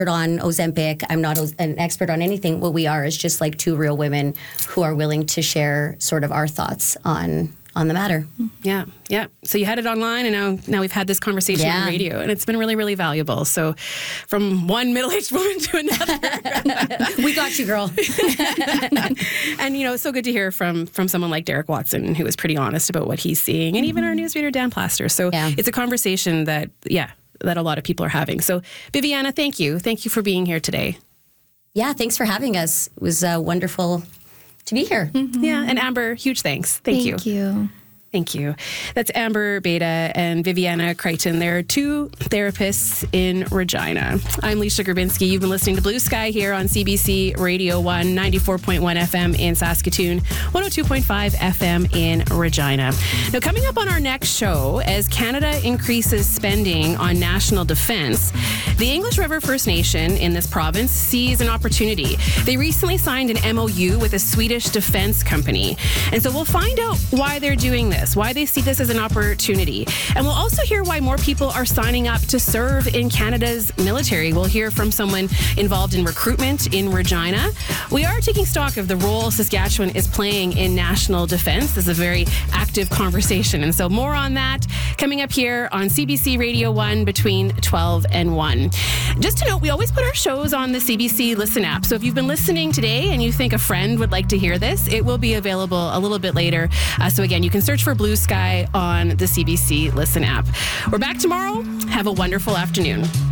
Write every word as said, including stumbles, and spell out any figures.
on Ozempic. I'm not an expert on anything. What we are is just like two real women who are willing to share sort of our thoughts on on the matter. Yeah, yeah. So you had it online, and now now we've had this conversation yeah. on radio, and it's been really, really valuable. So from one middle-aged woman to another. We got you, girl. And, you know, it's so good to hear from from someone like Derek Watson, who is pretty honest about what he's seeing, and mm-hmm. even our newsreader, Dan Plaster. So yeah. it's a conversation that, yeah, that a lot of people are having. So, Viviana, thank you. Thank you for being here today. Yeah, thanks for having us. It was uh, wonderful to be here. Mm-hmm. Yeah, and Amber, huge thanks. Thank, Thank you. Thank you. Thank you. That's Amber Beta and Viviana Crichton. They're two therapists in Regina. I'm Leisha Grabinski. You've been listening to Blue Sky here on C B C Radio one, ninety-four point one F M in Saskatoon, one oh two point five F M in Regina. Now, coming up on our next show, as Canada increases spending on national defense, the English River First Nation in this province sees an opportunity. They recently signed an M O U with a Swedish defense company. And so we'll find out why they're doing this. Why they see this as an opportunity. And we'll also hear why more people are signing up to serve in Canada's military. We'll hear from someone involved in recruitment in Regina. We are taking stock of the role Saskatchewan is playing in national defense. This is a very active conversation. And so more on that coming up here on C B C Radio one between twelve and one. Just to note, we always put our shows on the C B C Listen app. So if you've been listening today and you think a friend would like to hear this, it will be available a little bit later. Uh, so again, you can search for Blue Sky on the C B C Listen app. We're back tomorrow. Have a wonderful afternoon.